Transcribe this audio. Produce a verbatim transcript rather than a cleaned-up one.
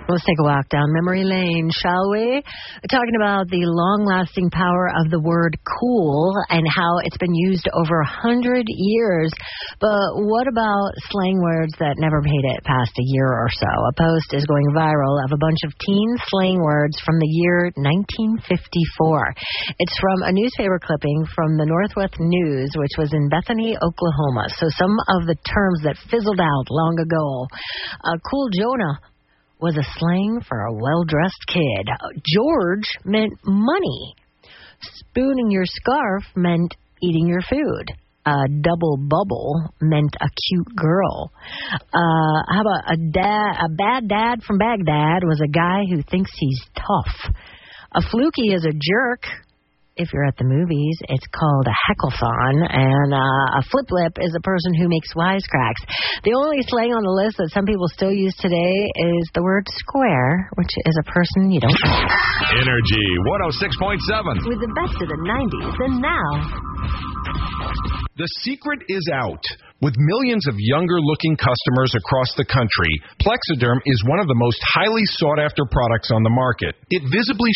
Let's take a walk down memory lane, shall we? We're talking about the long-lasting power of the word cool and how it's been used over a hundred years. But what about slang words that never made it past a year or so? A post is going viral of a bunch of teen slang words from the year nineteen fifty-four. It's from a newspaper clipping from the Northwest News, which was in Bethany, Oklahoma. So some of the terms that fizzled out long ago. Uh, cool Jonah was a slang for a well-dressed kid. George meant money. Spooning your scarf meant eating your food. A double bubble meant a cute girl. Uh, how about a dad? A bad dad from Baghdad was a guy who thinks he's tough. A fluky is a jerk. If you're at the movies, it's called a hecklethon, and uh, a flip lip is a person who makes wisecracks. The only slang on the list that some people still use today is the word square, which is a person you don't know. Energy one oh six point seven. With the best of the nineties, and now... The secret is out. With millions of younger-looking customers across the country, Plexiderm is one of the most highly sought-after products on the market. It visibly